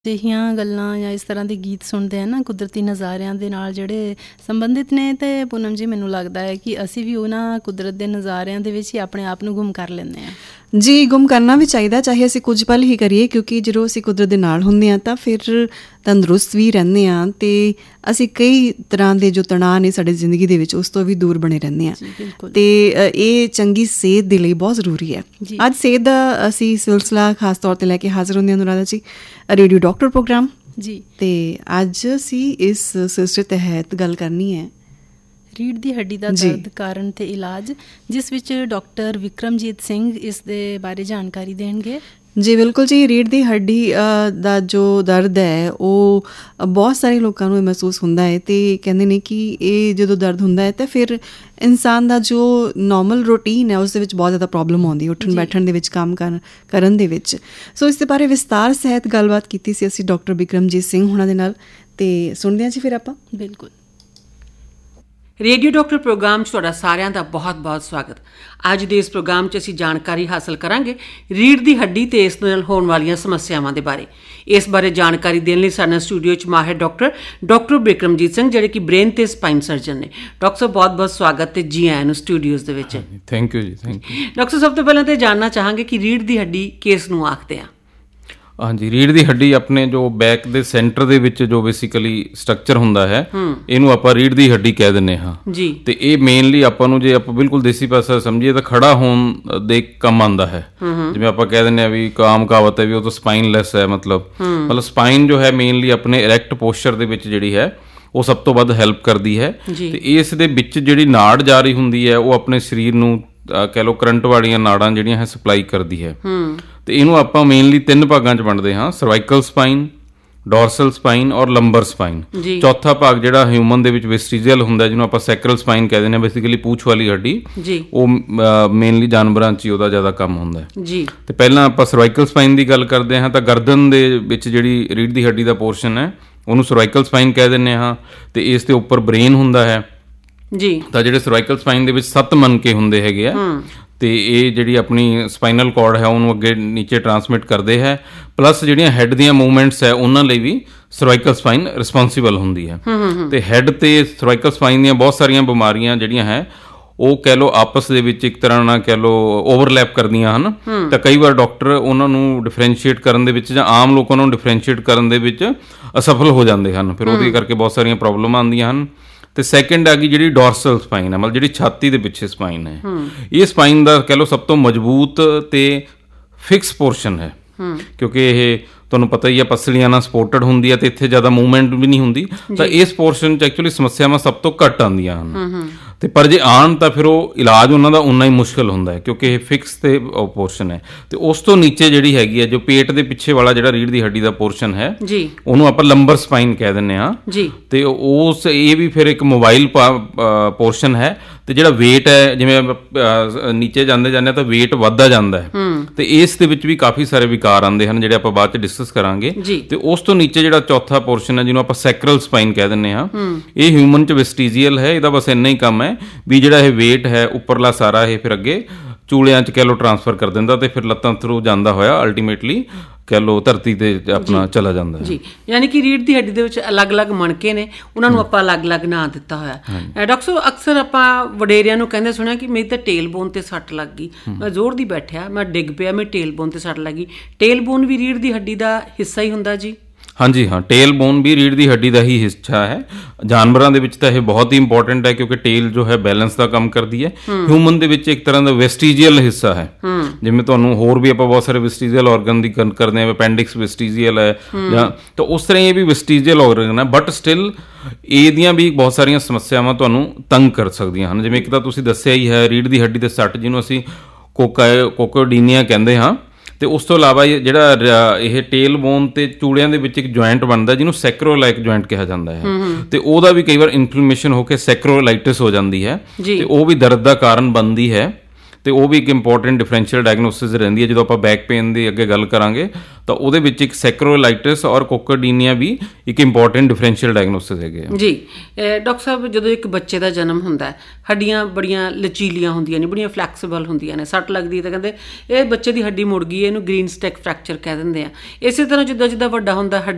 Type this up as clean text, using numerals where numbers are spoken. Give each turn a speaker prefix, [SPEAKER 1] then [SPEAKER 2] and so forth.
[SPEAKER 1] ਅਜਿਹੀਆਂ ਗੱਲਾਂ ਜਾਂ ਇਸ ਤਰ੍ਹਾਂ ਦੇ ਗੀਤ ਸੁਣਦੇ ਆ ਨਾ ਕੁਦਰਤੀ ਨਜ਼ਾਰਿਆਂ ਦੇ ਨਾਲ ਜਿਹੜੇ ਸੰਬੰਧਿਤ ਨੇ, ਅਤੇ ਪੂਨਮ ਜੀ ਮੈਨੂੰ ਲੱਗਦਾ ਹੈ ਕਿ ਅਸੀਂ ਵੀ ਉਹਨਾਂ ਕੁਦਰਤ ਦੇ ਨਜ਼ਾਰਿਆਂ ਦੇ ਵਿੱਚ ਹੀ ਆਪਣੇ ਆਪ ਨੂੰ ਗੁੰਮ ਕਰ ਲੈਂਦੇ ਹਾਂ।
[SPEAKER 2] ਜੀ, ਗੁੰਮ ਕਰਨਾ ਵੀ ਚਾਹੀਦਾ, ਚਾਹੇ ਅਸੀਂ ਕੁਝ ਪਲ ਹੀ ਕਰੀਏ, ਕਿਉਂਕਿ ਜਦੋਂ ਅਸੀਂ ਕੁਦਰਤ ਦੇ ਨਾਲ ਹੁੰਦੇ ਹਾਂ ਤਾਂ ਫਿਰ ਤੰਦਰੁਸਤ ਵੀ ਰਹਿੰਦੇ ਹਾਂ ਅਤੇ ਅਸੀਂ ਕਈ ਤਰ੍ਹਾਂ ਦੇ ਜੋ ਤਣਾਅ ਨੇ ਸਾਡੀ ਜ਼ਿੰਦਗੀ ਦੇ ਵਿੱਚ ਉਸ ਤੋਂ ਵੀ ਦੂਰ ਬਣੇ ਰਹਿੰਦੇ ਹਾਂ। ਅਤੇ ਇਹ ਚੰਗੀ ਸਿਹਤ ਦੇ ਲਈ ਬਹੁਤ ਜ਼ਰੂਰੀ ਹੈ। ਅੱਜ ਸਿਹਤ ਦਾ ਅਸੀਂ ਸਿਲਸਿਲਾ ਖਾਸ ਤੌਰ 'ਤੇ ਲੈ ਕੇ ਹਾਜ਼ਰ ਹੁੰਦੇ ਹਾਂ ਅਨੁਰਾਧਾ ਜੀ, ਰੇਡੀਓ ਡਾਕਟਰ ਪ੍ਰੋਗਰਾਮ ਜੀ। ਅਤੇ ਅੱਜ ਅਸੀਂ ਇਸ ਸਿਲਸਿਲੇ ਤਹਿਤ ਗੱਲ ਕਰਨੀ ਹੈ
[SPEAKER 1] ਰੀੜ੍ਹ ਦੀ ਹੱਡੀ ਦਾ ਦਰਦ, ਕਾਰਨ ਅਤੇ ਇਲਾਜ, ਜਿਸ ਵਿੱਚ ਡਾਕਟਰ ਵਿਕਰਮਜੀਤ ਸਿੰਘ ਇਸ ਦੇ ਬਾਰੇ ਜਾਣਕਾਰੀ ਦੇਣਗੇ।
[SPEAKER 2] ਜੀ ਬਿਲਕੁਲ ਜੀ। ਰੀੜ੍ਹ ਦੀ ਹੱਡੀ ਦਾ ਜੋ ਦਰਦ ਹੈ ਉਹ ਬਹੁਤ ਸਾਰੇ ਲੋਕਾਂ ਨੂੰ ਮਹਿਸੂਸ ਹੁੰਦਾ ਹੈ ਅਤੇ ਕਹਿੰਦੇ ਨੇ ਕਿ ਇਹ ਜਦੋਂ ਦਰਦ ਹੁੰਦਾ ਹੈ ਤਾਂ ਫਿਰ ਇਨਸਾਨ ਦਾ ਜੋ ਨੋਰਮਲ ਰੂਟੀਨ ਹੈ ਉਸ ਦੇ ਵਿੱਚ ਬਹੁਤ ਜ਼ਿਆਦਾ ਪ੍ਰੋਬਲਮ ਆਉਂਦੀ ਹੈ, ਉੱਠਣ ਬੈਠਣ ਦੇ ਵਿੱਚ, ਕੰਮ ਕਰਨ ਦੇ ਵਿੱਚ। ਸੋ ਇਸ ਦੇ ਬਾਰੇ ਵਿਸਤਾਰ ਸਹਿਤ ਗੱਲਬਾਤ ਕੀਤੀ ਸੀ ਅਸੀਂ ਡਾਕਟਰ ਵਿਕਰਮਜੀਤ ਸਿੰਘ ਹੋਣਾ ਦੇ ਨਾਲ, ਅਤੇ ਸੁਣਦੇ ਹਾਂ ਜੀ ਫਿਰ ਆਪਾਂ।
[SPEAKER 1] ਬਿਲਕੁਲ।
[SPEAKER 3] ਰੇਡੀਓ ਡਾਕਟਰ ਪ੍ਰੋਗਰਾਮ 'ਚ ਤੁਹਾਡਾ ਸਾਰਿਆਂ ਦਾ ਬਹੁਤ ਬਹੁਤ ਸਵਾਗਤ। ਅੱਜ ਦੇ ਇਸ ਪ੍ਰੋਗਰਾਮ 'ਚ ਅਸੀਂ ਜਾਣਕਾਰੀ ਹਾਸਲ ਕਰਾਂਗੇ ਰੀੜ੍ਹ ਦੀ ਹੱਡੀ ਤੇ ਇਸ ਨਾਲ ਹੋਣ ਵਾਲੀਆਂ ਸਮੱਸਿਆਵਾਂ ਦੇ ਬਾਰੇ। ਇਸ ਬਾਰੇ ਜਾਣਕਾਰੀ ਦੇਣ ਲਈ ਸਾਡੇ ਨਾਲ ਸਟੂਡੀਓ 'ਚ ਮਾਹਿਰ ਡਾਕਟਰ ਵਿਕਰਮਜੀਤ ਸਿੰਘ, ਜਿਹੜੇ ਕਿ ਬ੍ਰੇਨ ਤੇ ਸਪਾਈਨ ਸਰਜਨ ਨੇ। ਡਾਕਟਰ ਸਾਹਿਬ, ਬਹੁਤ ਬਹੁਤ ਸਵਾਗਤ ਤੇ ਜੀ ਆਇਆਂ ਨੂੰ ਸਟੂਡੀਓਜ਼ ਦੇ ਵਿੱਚ।
[SPEAKER 4] ਥੈਂਕ ਯੂ ਜੀ, ਥੈਂਕ ਯੂ।
[SPEAKER 3] ਡਾਕਟਰ, ਸਭ ਤੋਂ ਪਹਿਲਾਂ ਤਾਂ ਜਾਣਨਾ ਚਾਹਾਂਗੇ ਕਿ ਰੀੜ੍ਹ ਦੀ ਹੱਡੀ ਕਿਸ ਨੂੰ ਆਖਦੇ ਆ?
[SPEAKER 4] ਹਾਂਜੀ, ਰੀੜ੍ਹ ਦੀ ਹੱਡੀ ਆਪਣੇ ਜੋ ਬੈਕ ਦੇ ਸੈਂਟਰ ਦੇ ਵਿੱਚ ਜੋ ਬੇਸਿਕਲੀ ਸਟਰਕਚਰ ਹੁੰਦਾ ਹੈ, ਇਹਨੂੰ ਆਪਾਂ ਰੀੜ੍ਹ ਦੀ ਹੱਡੀ ਕਹਿ ਦਿੰਦੇ ਹਾਂ ਜੀ। ਤੇ ਇਹ ਮੇਨਲੀ ਆਪਾਂ ਨੂੰ, ਜੇ ਆਪਾਂ ਬਿਲਕੁਲ ਦੇਸੀ ਭਾਸ਼ਾ ਸਮਝੀਏ ਤਾਂ ਖੜਾ ਹੋਣ ਦੇ ਕੰਮ ਆਉਂਦਾ ਹੈ। ਜਿਵੇਂ ਆਪਾਂ ਕਹਿ ਦਿੰਦੇ ਹਾਂ ਵੀ ਆਮ ਕਹਾਵਤ ਹੈ ਵੀ ਉਹ ਤਾਂ ਸਪਾਈਨਲੈਸ ਹੈ, ਮਤਲਬ ਸਪਾਈਨ ਜੋ ਹੈ ਮੇਨਲੀ ਆਪਣੇ ਇਰੈਕਟ ਪੋਸਚਰ ਦੇ ਵਿੱਚ ਜਿਹੜੀ ਹੈ ਉਹ ਸਭ ਤੋਂ ਵੱਧ ਹੈਲਪ ਕਰਦੀ ਹੈ। ਤੇ ਇਸ ਦੇ ਵਿੱਚ ਜਿਹੜੀ ਨਾੜ ਜਾ ਰਹੀ ਹੁੰਦੀ ਹੈ ਉਹ ਆਪਣੇ ਸਰੀਰ ਨੂੰ ਕਹਿ ਲਓ ਕਰੰਟ ਵਾਲੀਆਂ ਨਾੜਾਂ ਜਿਹੜੀਆਂ ਹੈ ਸਪਲਾਈ ਕਰਦੀ ਹੈ। ਤੇ ਇਹਨੂੰ ਆਪਾਂ ਮੇਨਲੀ 3 ਭਾਗਾਂ 'ਚ ਵੰਡਦੇ ਹਾਂ: ਸਰਵਾਈਕਲ ਸਪਾਈਨ, ਡੋਰਸਲ ਸਪਾਈਨ ਔਰ ਲੰਬਰ ਸਪਾਈਨ। ਚੌਥਾ ਭਾਗ ਜਿਹੜਾ ਹਿਊਮਨ ਦੇ ਵਿੱਚ ਵੈਸਟੀਜੀਅਲ ਹੁੰਦਾ, ਜਿਹਨੂੰ ਆਪਾਂ ਸੈਕਰਲ ਸਪਾਈਨ ਕਹਿ ਦਿੰਦੇ ਹਾਂ, ਬੇਸਿਕਲੀ ਪੂਛ ਵਾਲੀ ਹੱਡੀ, ਉਹ ਮੇਨਲੀ ਜਾਨਵਰਾਂ 'ਚ ਹੀ ਉਹਦਾ ਜ਼ਿਆਦਾ ਕੰਮ ਹੁੰਦਾ ਹੈ। ਤੇ ਪਹਿਲਾਂ ਆਪਾਂ ਸਰਵਾਈਕਲ ਸਪਾਈਨ ਦੀ ਗੱਲ ਕਰਦੇ ਹਾਂ ਤਾਂ ਗਰਦਨ ਦੇ ਵਿੱਚ ਜਿਹੜੀ ਰੀੜ੍ਹ ਦੀ ਹੱਡੀ ਦਾ ਪੋਰਸ਼ਨ ਹੈ ਉਹਨੂੰ ਸਰਵਾਈਕਲ ਸਪਾਈਨ ਕਹਿ ਦਿੰਦੇ ਹਾਂ। ਤੇ ਇਸ ਦੇ ਉੱਪਰ ਬ੍ਰੇਨ ਹੁੰਦਾ ਹੈ ਜੀ। ਤਾਂ ਜਿਹੜੇ ਸਰਵਾਈਕਲ ਸਪਾਈਨ ਦੇ ਵਿੱਚ 7 ਮਣਕੇ ਹੁੰਦੇ ਹੈਗੇ ਆ, ਤੇ ਇਹ ਜਿਹੜੀ ਆਪਣੀ ਸਪਾਈਨਲ ਕਾਰਡ ਹੈ ਉਹਨੂੰ ਅੱਗੇ ਨੀਚੇ ਟਰਾਂਸਮਿਟ ਕਰਦੇ ਹੈ। ਪਲੱਸ ਜਿਹੜੀਆਂ ਹੈੱਡ ਦੀਆਂ ਮੂਵਮੈਂਟਸ ਹੈ ਉਹਨਾਂ ਲਈ ਵੀ ਸਰਵਾਈਕਲ ਸਪਾਈਨ ਰਿਸਪੌਂਸੀਬਲ ਹੁੰਦੀ ਹੈ। ਤੇ ਹੈੱਡ ਤੇ ਸਰਵਾਈਕਲ ਸਪਾਈਨ ਦੀਆਂ ਬਹੁਤ ਸਾਰੀਆਂ ਬਿਮਾਰੀਆਂ ਜਿਹੜੀਆਂ ਹੈ ਉਹ ਕਹਿ ਲਓ ਆਪਸ ਦੇ ਵਿੱਚ ਇੱਕ ਤਰ੍ਹਾਂ ਨਾਲ ਕਹਿ ਲਓ ਓਵਰਲੈਪ ਕਰਦੀਆਂ ਹਨ। ਤਾਂ ਕਈ ਵਾਰ ਡਾਕਟਰ ਉਹਨਾਂ ਨੂੰ ਡਿਫਰੈਂਸ਼ੀਏਟ ਕਰਨ ਦੇ ਵਿੱਚ ਜਾਂ ਆਮ ਲੋਕਾਂ ਨੂੰ ਡਿਫਰੈਂਸ਼ੀਏਟ ਕਰਨ ਦੇ ਵਿੱਚ ਅਸਫਲ ਹੋ ਜਾਂਦੇ ਹਨ। ਫਿਰ ਉਹਦੇ ਕਰਕੇ ਬਹੁਤ ਸਾਰੀਆਂ ਪ੍ਰੋਬਲਮਾਂ ਆਉਂਦੀਆਂ ਹਨ। ਤੇ ਸੈਕਿੰਡ ਆ ਗਈ ਜਿਹੜੀ ਡੋਰਸਲ ਸਪਾਈਨ ਹੈ, ਮਤਲਬ ਜਿਹੜੀ ਛਾਤੀ ਦੇ ਪਿੱਛੇ ਸਪਾਈਨ ਹੈ। ਇਹ ਸਪਾਈਨ ਦਾ ਕਹਿ ਲਓ ਸਭ ਤੋਂ ਮਜ਼ਬੂਤ ਤੇ ਫਿਕਸ ਪੋਰਸ਼ਨ ਹੈ, ਕਿਉਂਕਿ ਇਹ ਤੁਹਾਨੂੰ ਪਤਾ ਹੀ ਹੈ ਪਸਲੀਆਂ ਨਾਲ ਸਪੋਰਟਡ ਹੁੰਦੀ ਹੈ ਤੇ ਇੱਥੇ ਜ਼ਿਆਦਾ ਮੂਵਮੈਂਟ ਵੀ ਨਹੀਂ ਹੁੰਦੀ। ਤਾਂ ਇਸ ਪੋਰਸ਼ਨ 'ਚ ਐਕਚੁਅਲੀ ਸਮੱਸਿਆਵਾਂ ਸਭ ਤੋਂ ਘੱਟ ਆਉਂਦੀਆਂ ਹਨ। ਤੇ ਪਰ ਜੇ ਆਉਣ ਤਾਂ ਫਿਰ ਉਹ ਇਲਾਜ ਉਹਨਾਂ ਦਾ ਉਨਾ ਹੀ ਮੁਸ਼ਕਿਲ ਹੁੰਦਾ ਹੈ, ਕਿਉਂਕਿ ਇਹ ਫਿਕਸ ਤੇ ਪੋਰਸ਼ਨ ਹੈ। ਤੇ ਉਸ ਤੋਂ ਨੀਚੇ ਜਿਹੜੀ ਹੈਗੀ ਹੈ ਜੋ ਪੇਟ ਦੇ ਪਿੱਛੇ ਵਾਲਾ ਜਿਹੜਾ ਰੀੜ੍ਹ ਦੀ ਹੱਡੀ ਦਾ ਪੋਰਸ਼ਨ ਹੈ ਉਹਨੂੰ ਆਪਾਂ ਲੰਬਰ ਸਪਾਈਨ ਕਹਿ ਦਿੰਦੇ ਹਾਂ। ਤੇ ਇਹ ਵੀ ਫਿਰ ਇੱਕ ਮੋਬਾਈਲ ਪੋਰਸ਼ਨ ਹੈ। ਤੇ ਜਿਹੜਾ ਵੇਟ ਹੈ, ਜਿਵੇਂ ਨੀਚੇ ਜਾਂਦੇ ਜਾਂਦੇ ਤਾਂ ਵੇਟ ਵੱਧਦਾ ਜਾਂਦਾ ਹੈ। ਤੇ ਇਸ ਦੇ ਵਿੱਚ ਵੀ ਕਾਫੀ ਸਾਰੇ ਵਿਕਾਰ ਆਉਂਦੇ ਹਨ ਜਿਹੜੇ ਆਪਾਂ ਬਾਅਦ ਚ ਡਿਸਕਸ ਕਰਾਂਗੇ। ਤੇ ਉਸ ਤੋਂ ਨੀਚੇ ਜਿਹੜਾ ਚੌਥਾ ਪੋਰਸ਼ਨ ਹੈ ਜਿਹਨੂੰ ਆਪਾਂ ਸੈਕਰਲ ਸਪਾਈਨ ਕਹਿ ਦਿੰਦੇ ਹਾਂ, ਇਹ ਹਿਊਮਨ ਚ ਵੈਸਟੀਜੀਅਲ ਹੈ। ਇਹਦਾ ਬਸ ਇੰਨਾ ਹੀ ਕੰਮ ਹੈ ਵੀ ਜਿਹੜਾ ਇਹ ਵੇਟ ਹੈ ਉੱਪਰਲਾ ਸਾਰਾ ਇਹ ਫਿਰ ਅੱਗੇ ਚੂਲਿਆਂ 'ਚ ਕਹਿ ਲਓ ਟਰਾਂਸਫਰ ਕਰ ਦਿੰਦਾ ਤੇ ਫਿਰ ਲੱਤਾਂ ਥਰੂ ਜਾਂਦਾ ਹੋਇਆ ਅਲਟੀਮੇਟਲੀ ਕਹਿ ਲਓ ਧਰਤੀ ਤੇ ਆਪਣਾ ਚਲਾ ਜਾਂਦਾ ਹੈ।
[SPEAKER 3] ਯਾਨੀ ਕਿ ਰੀੜ੍ਹ ਦੀ ਹੱਡੀ ਦੇ ਵਿੱਚ ਅਲੱਗ-ਅਲੱਗ ਮਣਕੇ ਨੇ, ਉਹਨਾਂ ਨੂੰ ਆਪਾਂ ਅਲੱਗ-ਅਲੱਗ ਨਾਂ ਦਿੱਤਾ ਹੋਇਆ। ਡਾਕਟਰ ਸਾਹਿਬ, ਅਕਸਰ ਆਪਾਂ ਵਡੇਰਿਆਂ ਨੂੰ ਕਹਿੰਦੇ ਸੁਣਿਆ ਕਿ ਮੇਰੀ ਤਾਂ ਟੇਲ ਬੋਨ ਤੇ ਸੱਟ ਲੱਗ ਗਈ, ਮੈਂ ਜ਼ੋਰ ਦੀ ਬੈਠਿਆ, ਮੈਂ ਡਿੱਗ ਪਿਆ, ਮੇਰੀ ਟੇਲ ਬੋਨ ਤੇ ਸੱਟ ਲੱਗ ਗਈ। ਟੇਲ ਬੋਨ ਵੀ ਰੀੜ੍ਹ ਦੀ ਹੱਡੀ ਦਾ ਹਿੱਸਾ ਹੀ ਹੁੰਦਾ ਜੀ?
[SPEAKER 4] ਹਾਂਜੀ ਹਾਂ, ਟੇਲ ਬੋਨ ਵੀ ਰੀੜ੍ਹ ਦੀ ਹੱਡੀ ਦਾ ਹੀ ਹਿੱਸਾ ਹੈ। ਜਾਨਵਰਾਂ ਦੇ ਵਿੱਚ ਤਾਂ ਇਹ ਬਹੁਤ ਹੀ ਇੰਪੋਰਟੈਂਟ ਹੈ ਕਿਉਂਕਿ ਟੇਲ ਜੋ ਹੈ ਬੈਲੈਂਸ ਦਾ ਕੰਮ ਕਰਦੀ ਹੈ। ਹਿਊਮਨ ਦੇ ਵਿੱਚ ਇੱਕ ਤਰ੍ਹਾਂ ਦਾ ਵੈਸਟੀਜੀਅਲ ਹਿੱਸਾ ਹੈ। ਜਿਵੇਂ ਤੁਹਾਨੂੰ ਹੋਰ ਵੀ ਆਪਾਂ ਬਹੁਤ ਸਾਰੇ ਵੈਸਟੀਜੀਅਲ ਆਰਗਨ ਦੀ ਗੱਲ ਕਰਦੇ ਹਾਂ, ਅਪੈਂਡਿਕਸ ਵੈਸਟੀਜੀਅਲ ਹੈ ਜਾਂ ਤਾਂ ਉਸ ਤਰ੍ਹਾਂ ਇਹ ਵੀ ਵੈਸਟੀਜੀਅਲ ਆਰਗਨ ਹੈ। ਬਟ ਸਟਿਲ ਇਹਦੀਆਂ ਵੀ ਬਹੁਤ ਸਾਰੀਆਂ ਸਮੱਸਿਆਵਾਂ ਤੁਹਾਨੂੰ ਤੰਗ ਕਰ ਸਕਦੀਆਂ ਹਨ। ਜਿਵੇਂ ਇੱਕ ਤਾਂ ਤੁਸੀਂ ਦੱਸਿਆ ਹੀ ਹੈ ਰੀੜ੍ਹ ਦੀ ਹੱਡੀ ਦੇ ਸੱਟ, ਜਿਹਨੂੰ ਅਸੀਂ ਕੋਕੋਡੀਨੀਆ ਕਹਿੰਦੇ ਹਾਂ। ਤੇ ਉਸ ਤੋਂ ਇਲਾਵਾ ਜਿਹੜਾ ਇਹ ਟੇਲ ਬੋਨ ਤੇ ਚੂੜਿਆਂ ਦੇ ਵਿੱਚ ਇੱਕ ਜੁਆਇੰਟ ਬਣਦਾ ਜਿਹਨੂੰ ਸੈਕਰੋਲਾਈਕ ਜੁਆਇੰਟ ਕਿਹਾ ਜਾਂਦਾ ਹੈ। ਤੇ ਉਹਦਾ ਵੀ ਕਈ ਵਾਰ ਇਨਫਲੇਮੇਸ਼ਨ ਹੋ ਕੇ ਸੈਕਰੋਲਾਈਟਿਸ ਹੋ ਜਾਂਦੀ ਹੈ ਤੇ ਉਹ ਵੀ ਦਰਦ ਦਾ ਕਾਰਨ ਬਣਦੀ ਹੈ। ਤੇ ਉਹ ਵੀ ਇੱਕ ਇੰਪੋਰਟੈਂਟ ਡਿਫਰੈਂਸ਼ੀਅਲ ਡਾਇਗਨੋਸਿਸ ਰਹਿੰਦੀ ਹੈ। ਜਦੋਂ ਆਪਾਂ ਬੈਕ ਪੇਨ ਦੀ ਅੱਗੇ ਗੱਲ ਕਰਾਂਗੇ ਤਾਂ ਉਹਦੇ ਵਿੱਚ ਇੱਕ ਸੈਕਰੋਲਾਈਟਿਸ ਔਰ ਕੋਕੋਡੀਨੀਆ ਵੀ ਇੱਕ ਇੰਪੋਰਟੈਂਟ ਡਿਫਰੈਂਸ਼ੀਅਲ ਡਾਇਗਨੋਸਿਸ ਹੈਗੇ ਆ ਜੀ।
[SPEAKER 3] ਡਾਕਟਰ ਸਾਹਿਬ, ਜਦੋਂ ਇੱਕ ਬੱਚੇ ਦਾ ਜਨਮ ਹੁੰਦਾ ਹੈ, ਹੱਡੀਆਂ ਬੜੀਆਂ ਲਚੀਲੀਆਂ ਹੁੰਦੀਆਂ ਨੇ, ਬੜੀਆਂ ਫਲੈਕਸੀਬਲ ਹੁੰਦੀਆਂ ਨੇ, ਸੱਟ ਲੱਗਦੀ ਤਾਂ ਕਹਿੰਦੇ ਇਹ ਬੱਚੇ ਦੀ ਹੱਡੀ ਮੁੜ ਗਈ, ਇਹਨੂੰ ਗ੍ਰੀਨ ਸਟੈਕ ਫ੍ਰੈਕਚਰ ਕਹਿ ਦਿੰਦੇ ਆ। ਇਸੇ ਤਰ੍ਹਾਂ ਜਿੱਦਾਂ ਜਿੱਦਾਂ ਵੱਡਾ ਹੁੰਦਾ